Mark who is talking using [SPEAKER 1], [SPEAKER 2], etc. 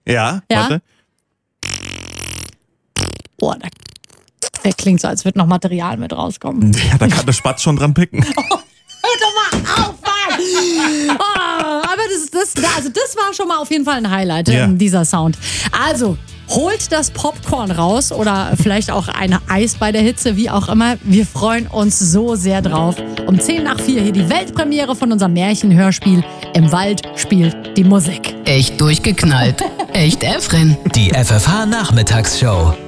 [SPEAKER 1] Ja,
[SPEAKER 2] Ja?
[SPEAKER 1] warte.
[SPEAKER 2] Boah, der klingt so, als würde noch Material mit rauskommen.
[SPEAKER 1] Ja, da kann der Spatz schon dran picken.
[SPEAKER 2] Hör doch mal auf, Mann! Aber das war schon mal auf jeden Fall ein Highlight,
[SPEAKER 1] Ja.
[SPEAKER 2] dieser Sound. Also, holt das Popcorn raus oder vielleicht auch ein Eis bei der Hitze, wie auch immer. Wir freuen uns so sehr drauf. Um 3:10 hier die Weltpremiere von unserem Märchenhörspiel Im Wald spielt die Musik.
[SPEAKER 3] Echt durchgeknallt. Echt Efren.
[SPEAKER 4] Die FFH Nachmittagsshow.